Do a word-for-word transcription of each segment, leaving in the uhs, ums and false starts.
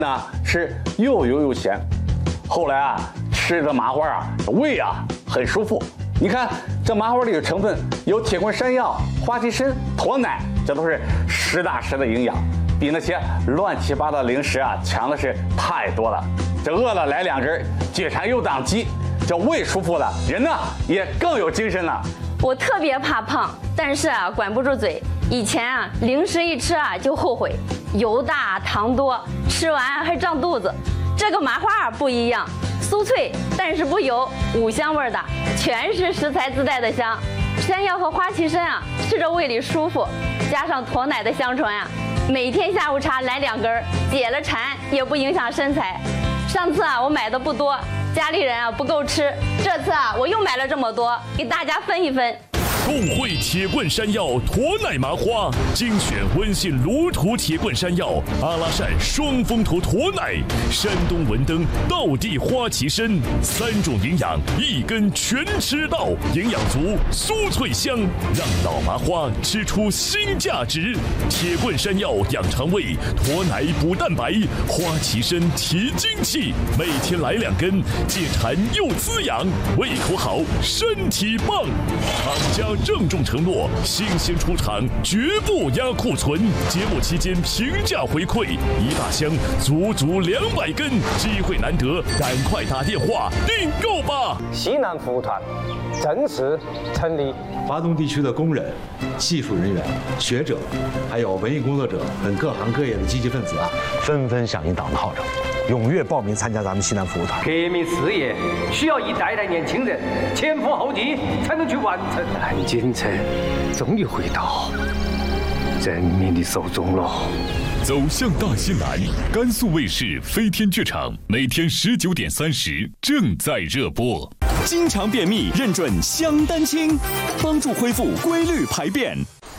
那是又油又咸。后来啊，吃的麻花啊，胃啊很舒服。你看这麻花里的成分有铁棍山药、花旗参、驼奶，这都是实打实的营养，比那些乱七八糟零食啊强的是太多了。这饿了来两根，解馋又挡饥，这胃舒服了，人呢也更有精神了。 我特别怕胖，但是啊管不住嘴。以前啊零食一吃啊就后悔，油大糖多，吃完还胀肚子。这个麻花不一样，酥脆但是不油，五香味的，全是食材自带的香。山药和花旗参啊，吃着胃里舒服，加上驼奶的香醇啊，每天下午茶来两根，解了馋也不影响身材。上次啊我买的不多，家里人啊不够吃，这次啊我又买了这么多，给大家分一分。 共汇铁棍山药驼奶麻花，精选温信卢图铁棍山药、阿拉善双峰头驼奶、山东文登道地花旗参，三种营养一根全吃到，营养足，酥脆香，让老麻花吃出新价值。铁棍山药养肠胃，驼奶补蛋白，花旗参提精气，每天来两根，解馋又滋养，胃口好，身体棒。厂家郑重承诺，新鲜出厂，绝不压库存。节目期间平价回馈，一大箱足足两百根，机会难得，赶快打电话订购吧！ 西南服务团正式成立。 华东地区的工人、技术人员、学者，还有文艺工作者等各行各业的积极分子啊，纷纷响应党的号召，踊跃报名参加咱们西南服务团。 革命事业需要一代代年轻人前赴后继才能去完成。南京城终于回到人民的手中了。 走向大西南，甘肃卫视飞天剧场每天十九点三十正在热播。 经常便秘认准香丹清，帮助恢复规律排便。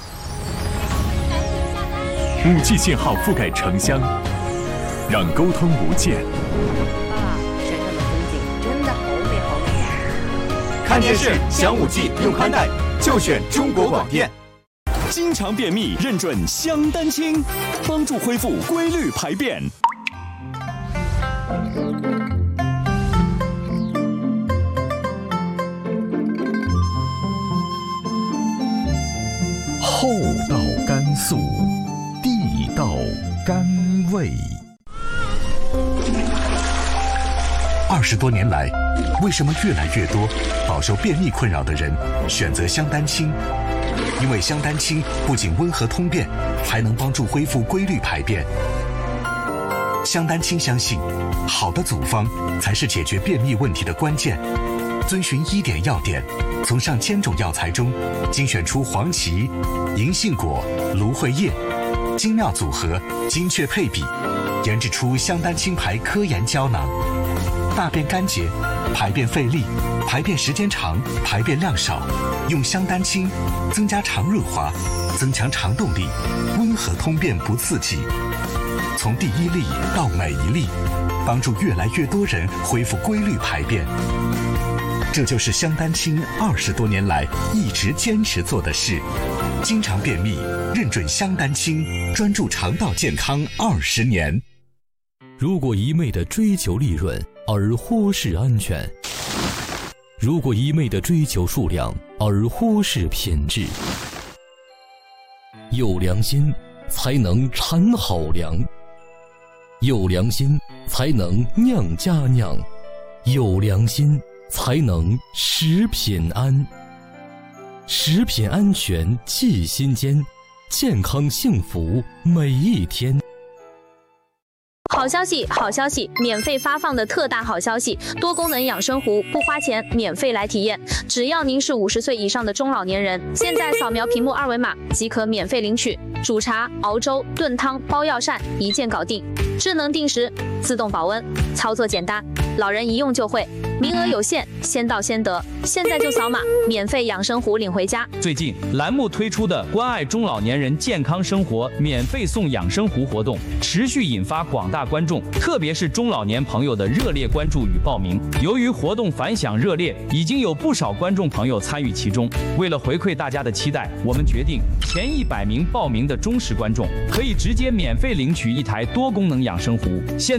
五 G 信号覆盖城乡，让沟通无间。 啊，山上的风景真的好美好美啊！ 看电视享五 G 用宽带，就选中国广电。经常便秘认准香丹清，帮助恢复规律排便。 厚道甘肃，地道甘味。二十多年来，为什么越来越多饱受便秘困扰的人选择香丹清？因为香丹清不仅温和通便，还能帮助恢复规律排便。香丹清相信，好的组方才是解决便秘问题的关键。遵循医典要点，从上千种药材中精选出黄芪、银杏果、芦荟叶，精妙组合，精确配比，研制出香丹清牌科研胶囊。大便干结、排便费力、排便时间长、排便量少，用香丹清增加肠润滑，增强肠动力，温和通便不刺激。从第一粒到每一粒，帮助越来越多人恢复规律排便。这就是香丹清二十多年来一直坚持做的事。经常便秘，认准香丹清，专注肠道健康二十年。 如果一味地追求利润而忽视安全，如果一味地追求数量而忽视品质，有良心才能产好粮，有良心才能酿佳酿，有良心才能食品安。食品安全记心间，健康幸福每一天。 好消息，好消息！免费发放的特大好消息，多功能养生壶不花钱，免费来体验。只要您是五十岁以上的中老年人，现在扫描屏幕二维码即可免费领取。煮茶、熬粥、炖汤、包药膳，一键搞定。智能定时，自动保温，操作简单，老人一用就会。名额有限，先到先得。现在就扫码，免费养生壶领回家。 最近栏目推出的关爱中老年人健康生活免费送养生壶活动，持续引发广大观众，特别是中老年朋友的热烈关注与报名。由于活动反响热烈，已经有不少观众朋友参与其中。为了回馈大家的期待，我们决定前一百名报名的忠实观众可以直接免费领取一台多功能养生壶。现